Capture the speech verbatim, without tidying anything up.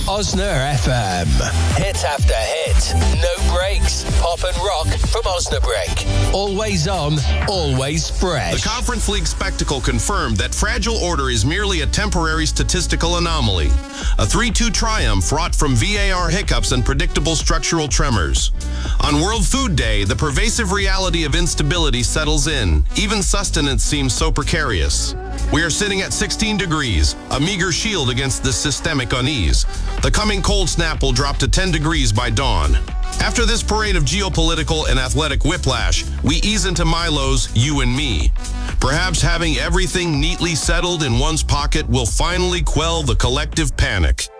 Osner F M. Hit after hit. No breaks. Pop and rock from Osnabrück. Always on, always fresh. The Conference League spectacle confirmed that fragile order is merely a temporary statistical anomaly. A three two triumph wrought from V A R hiccups and predictable structural tremors. On World Food Day, the pervasive reality of instability settles in. Even sustenance seems so precarious. We are sitting at sixteen degrees, a meager shield against this systemic unease. The coming cold snap will drop to ten degrees by dawn. After this parade of geopolitical and athletic whiplash, we ease into Milo's You and Me. Perhaps having everything neatly settled in one's pocket will finally quell the collective panic.